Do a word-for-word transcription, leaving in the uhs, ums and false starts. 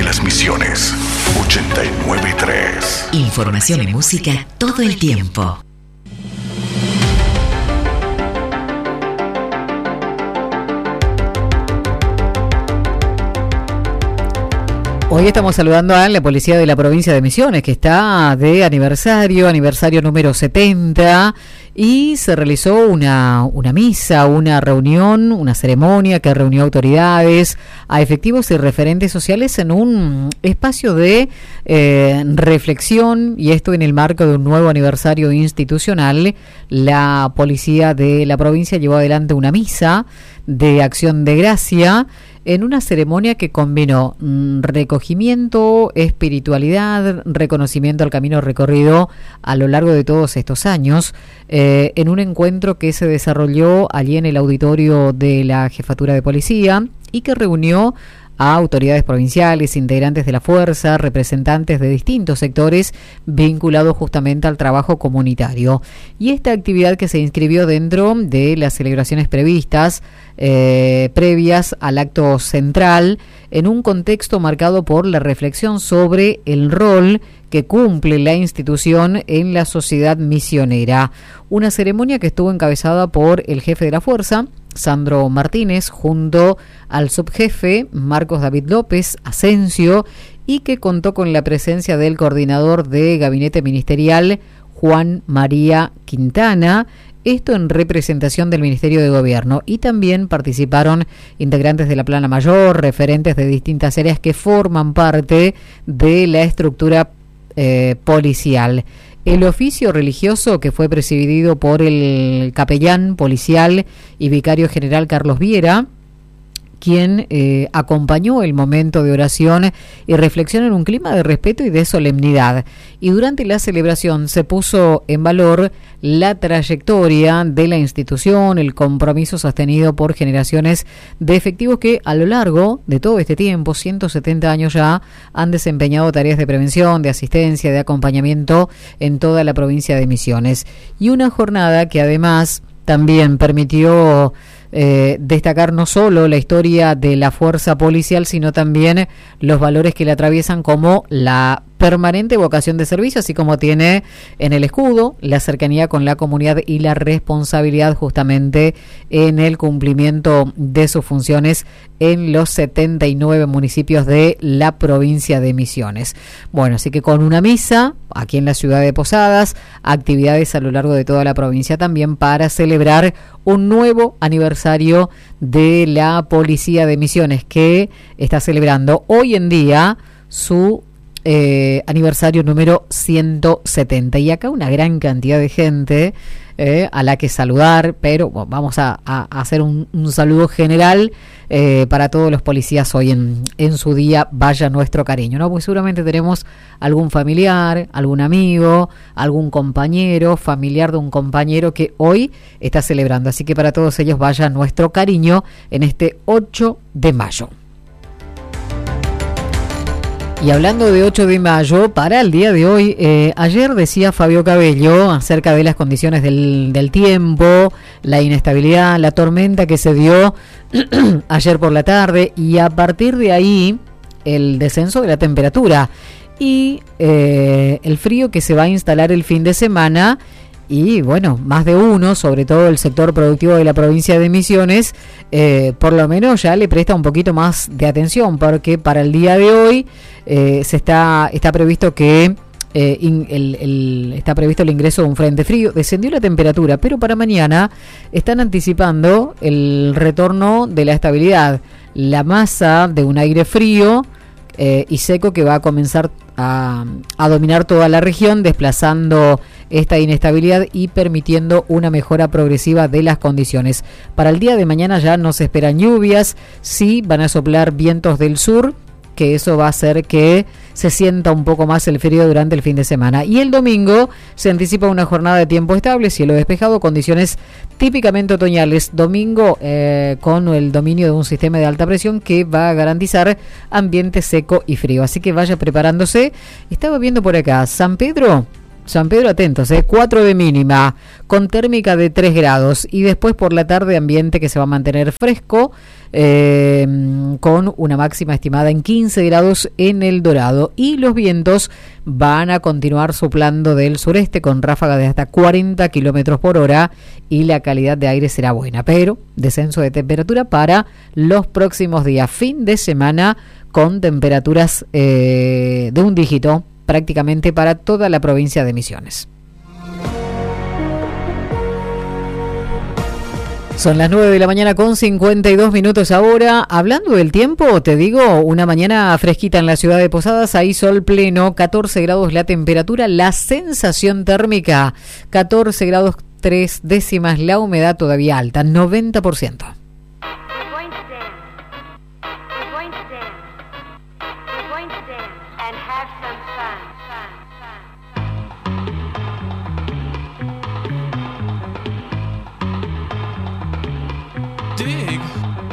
Las Misiones, ochenta y nueve punto tres. Información y música todo el tiempo. Hoy estamos saludando a la policía de la provincia de Misiones, que está de aniversario, aniversario número setenta, y se realizó una, una misa, una reunión, una ceremonia que reunió autoridades, a efectivos y referentes sociales en un espacio de eh, reflexión, y esto en el marco de un nuevo aniversario institucional. La policía de la provincia llevó adelante una misa de acción de gracia en una ceremonia que combinó mmm, recogimiento, espiritualidad, reconocimiento al camino recorrido a lo largo de todos estos años, eh, en un encuentro que se desarrolló allí en el auditorio de la Jefatura de Policía y que reunió a autoridades provinciales, integrantes de la fuerza, representantes de distintos sectores vinculados justamente al trabajo comunitario. Y esta actividad que se inscribió dentro de las celebraciones previstas, eh, previas al acto central, en un contexto marcado por la reflexión sobre el rol que cumple la institución en la sociedad misionera. Una ceremonia que estuvo encabezada por el jefe de la fuerza, Sandro Martínez, junto al subjefe Marcos David López Asensio, y que contó con la presencia del coordinador de gabinete ministerial, Juan María Quintana, esto en representación del Ministerio de Gobierno, y también participaron integrantes de la Plana Mayor, referentes de distintas áreas que forman parte de la estructura eh, policial. El oficio religioso, que fue presidido por el capellán policial y vicario general Carlos Viera, quien eh, acompañó el momento de oración y reflexión en un clima de respeto y de solemnidad. Y durante la celebración se puso en valor la trayectoria de la institución, el compromiso sostenido por generaciones de efectivos que a lo largo de todo este tiempo, ciento setenta años ya, han desempeñado tareas de prevención, de asistencia, de acompañamiento en toda la provincia de Misiones. Y una jornada que además también permitió Eh, destacar no solo la historia de la fuerza policial, sino también los valores que la atraviesan, como la permanente vocación de servicio, así como tiene en el escudo la cercanía con la comunidad y la responsabilidad justamente en el cumplimiento de sus funciones en los setenta y nueve municipios de la provincia de Misiones. Bueno, así que con una misa aquí en la ciudad de Posadas, actividades a lo largo de toda la provincia también para celebrar un nuevo aniversario de la Policía de Misiones, que está celebrando hoy en día su eh, aniversario número ciento setenta. Y acá una gran cantidad de gente eh, a la que saludar, pero bueno, vamos a, a, a hacer un, un saludo general eh, para todos los policías hoy en, en su día. Vaya nuestro cariño, ¿no? Porque seguramente tenemos algún familiar, algún amigo, algún compañero, familiar de un compañero que hoy está celebrando. Así que para todos ellos vaya nuestro cariño en este ocho de mayo. Y hablando de ocho de mayo, para el día de hoy, eh, ayer decía Fabio Cabello acerca de las condiciones del, del tiempo, la inestabilidad, la tormenta que se dio ayer por la tarde, y a partir de ahí el descenso de la temperatura y eh, el frío que se va a instalar el fin de semana. Y bueno, más de uno, sobre todo el sector productivo de la provincia de Misiones, eh, por lo menos ya le presta un poquito más de atención, porque para el día de hoy eh, se está está previsto que eh, in, el, el, está previsto el ingreso de un frente frío. Descendió la temperatura, pero para mañana están anticipando el retorno de la estabilidad, la masa de un aire frío eh, y seco que va a comenzar a, a dominar toda la región, desplazando esta inestabilidad y permitiendo una mejora progresiva de las condiciones. Para el día de mañana ya no se esperan lluvias, sí van a soplar vientos del sur, que eso va a hacer que se sienta un poco más el frío durante el fin de semana. Y el domingo se anticipa una jornada de tiempo estable, cielo despejado, condiciones típicamente otoñales. Domingo eh, con el dominio de un sistema de alta presión que va a garantizar ambiente seco y frío. Así que vaya preparándose. Estaba viendo por acá, San Pedro San Pedro, atentos, ¿eh? cuatro de mínima, con térmica de tres grados. Y después por la tarde ambiente que se va a mantener fresco, eh, con una máxima estimada en quince grados en El Dorado. Y los vientos van a continuar soplando del sureste con ráfagas de hasta cuarenta kilómetros por hora y la calidad de aire será buena. Pero descenso de temperatura para los próximos días. Fin de semana con temperaturas eh, de un dígito prácticamente para toda la provincia de Misiones. Son las nueve de la mañana con cincuenta y dos minutos ahora. Hablando del tiempo, te digo, una mañana fresquita en la ciudad de Posadas, ahí sol pleno, catorce grados la temperatura, la sensación térmica, catorce grados tres décimas, la humedad todavía alta, noventa por ciento. We're going to dance. We're going to dance. We're going to dance and have some fun.